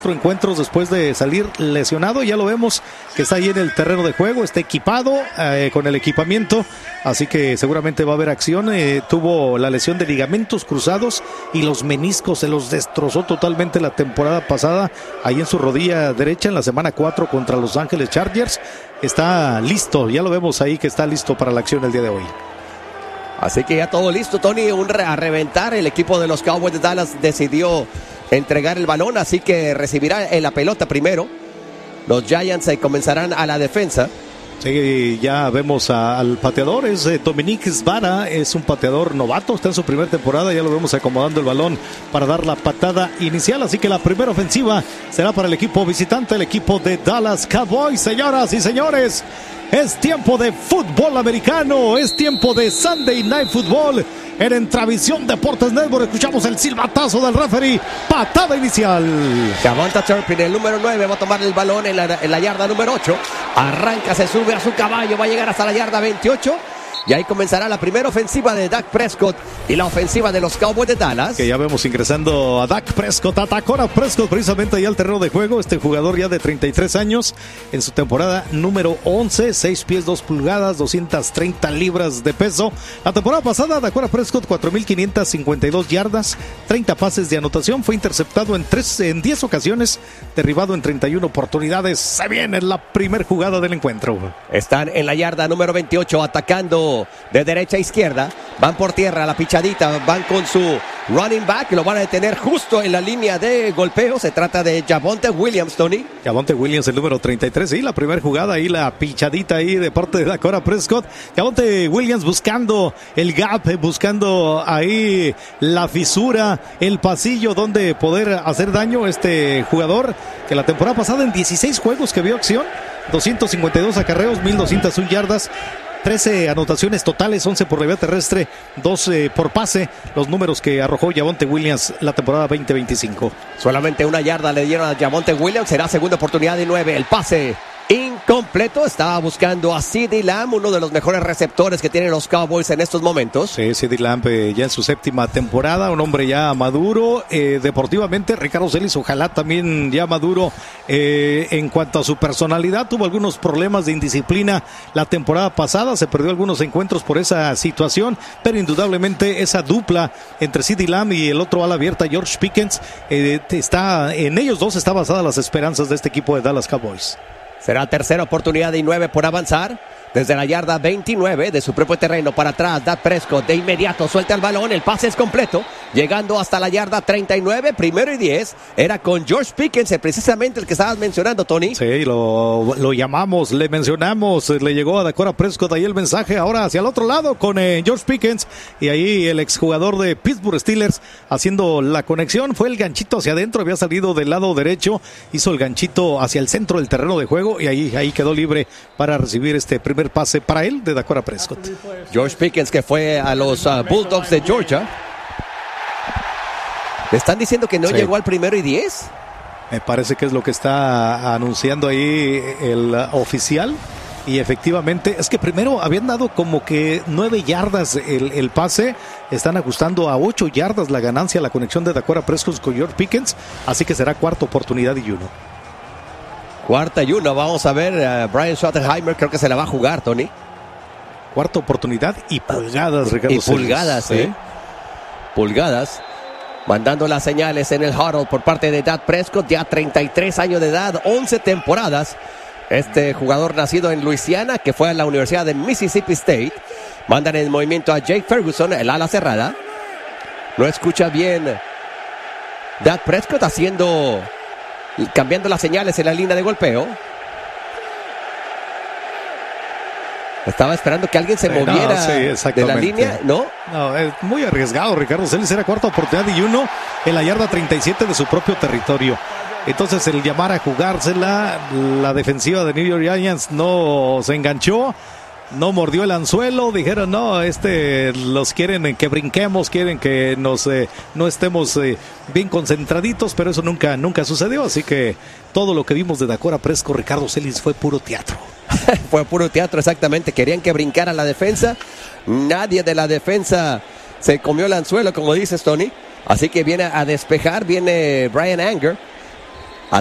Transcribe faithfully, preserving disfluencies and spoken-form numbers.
Encuentros después de salir lesionado. Ya lo vemos que está ahí en el terreno de juego, está equipado eh, con el equipamiento, así que seguramente va a haber acción. Eh, tuvo la lesión de ligamentos cruzados y los meniscos, se los destrozó totalmente la temporada pasada ahí en su rodilla derecha en la semana cuatro contra Los Ángeles Chargers. Está listo, ya lo vemos ahí que está listo para la acción el día de hoy. Así que ya todo listo, Tony, un re- a reventar. El equipo de los Cowboys de Dallas decidió entregar el balón, así que recibirá en la pelota primero. Los Giants eh, comenzarán a la defensa. Sí, ya vemos a, al pateador, es eh, Dominique Svara, es un pateador novato, está en su primera temporada, ya lo vemos acomodando el balón para dar la patada inicial, así que la primera ofensiva será para el equipo visitante, el equipo de Dallas Cowboys. Señoras y señores, es tiempo de fútbol americano, es tiempo de Sunday Night Football. En Entravisión Deportes Network escuchamos el silbatazo del referee, patada inicial. Javonte Turpin, el número nueve, va a tomar el balón en la, en la yarda número ocho. Arranca, se sube a su caballo, va a llegar hasta la yarda veintiocho. Y ahí comenzará la primera ofensiva de Dak Prescott y la ofensiva de los Cowboys de Dallas. Que ya vemos ingresando a Dak Prescott, atacó a Prescott precisamente ahí al terreno de juego. Este jugador ya de treinta y tres años en su temporada número once, seis pies dos pulgadas, doscientas treinta libras de peso. La temporada pasada, Dak Prescott, cuatro mil quinientas cincuenta y dos yardas, treinta pases de anotación, fue interceptado en, tres, en diez ocasiones, derribado en treinta y una oportunidades. Se viene la primera jugada del encuentro. Están en la yarda número veintiocho, atacando de derecha a izquierda, van por tierra, la pichadita, van con su running back, lo van a detener justo en la línea de golpeo. Se trata de Javonte Williams, Tony. Javonte Williams, el número treinta y tres, sí, la primera jugada ahí, la pichadita ahí de parte de Dak Prescott. Javonte Williams buscando el gap, buscando ahí la fisura, el pasillo donde poder hacer daño a este jugador que la temporada pasada en dieciséis juegos que vio acción, doscientos cincuenta y dos acarreos, mil doscientas una yardas, trece anotaciones totales, once por la vía terrestre, doce por pase, los números que arrojó Javonte Williams la temporada veinte veinticinco. Solamente una yarda le dieron a Javonte Williams, será segunda oportunidad y nueve, el pase incompleto. Estaba buscando a CeeDee Lamb, uno de los mejores receptores que tienen los Cowboys en estos momentos. Sí, CeeDee Lamb eh, ya en su séptima temporada, un hombre ya maduro eh, deportivamente. Ricardo Celis, ojalá también ya maduro eh, en cuanto a su personalidad. Tuvo algunos problemas de indisciplina la temporada pasada, se perdió algunos encuentros por esa situación, pero indudablemente esa dupla entre CeeDee Lamb y el otro ala abierta, George Pickens, eh, está, en ellos dos está basada las esperanzas de este equipo de Dallas Cowboys. Será tercera oportunidad y nueve por avanzar. Desde la yarda veintinueve de su propio terreno para atrás, Dak Prescott de inmediato suelta el balón, el pase es completo, llegando hasta la yarda treinta y nueve, primero y diez, era con George Pickens, precisamente el que estabas mencionando, Tony. Sí, lo, lo llamamos, le mencionamos, le llegó a Dak Prescott ahí el mensaje, ahora hacia el otro lado con eh, George Pickens, y ahí el exjugador de Pittsburgh Steelers haciendo la conexión, fue el ganchito hacia adentro, había salido del lado derecho, hizo el ganchito hacia el centro del terreno de juego, y ahí, ahí quedó libre para recibir este primer pase para él de Dak Prescott. George Pickens, que fue a los uh, Bulldogs de Georgia. ¿Le están diciendo que no sí. llegó al primero y diez? Me parece que es lo que está anunciando ahí el uh, oficial. Y efectivamente, es que primero habían dado como que nueve yardas el, el pase. Están ajustando a ocho yardas la ganancia, la conexión de Dak Prescott con George Pickens. Así que será cuarta oportunidad y uno. Cuarta y uno, vamos a ver, uh, Brian Schottenheimer creo que se la va a jugar, Tony. Cuarta oportunidad y pulgadas, Ricardo. Y pulgadas, ¿sí? ¿eh? Pulgadas. Mandando las señales en el huddle por parte de Dak Prescott, ya treinta y tres años de edad, once temporadas. Este jugador nacido en Luisiana, que fue a la Universidad de Mississippi State. Mandan en movimiento a Jake Ferguson, el ala cerrada. No escucha bien Dak Prescott haciendo... cambiando las señales en la línea de golpeo. Estaba esperando que alguien se moviera no, sí, de la línea, ¿no? No, es muy arriesgado, Ricardo Celis. Era cuarta oportunidad y uno en la yarda treinta y siete de su propio territorio. Entonces el llamar a jugársela, la defensiva de New York Giants no se enganchó, no mordió el anzuelo, dijeron no, este los quieren que brinquemos, quieren que nos eh, no estemos eh, bien concentraditos, pero eso nunca nunca sucedió, así que todo lo que vimos de Dak Prescott, Ricardo Celis, fue puro teatro. Fue puro teatro, exactamente. Querían que brincara la defensa, nadie de la defensa se comió el anzuelo, como dices, Tony. Así que viene a despejar, viene Brian Anger.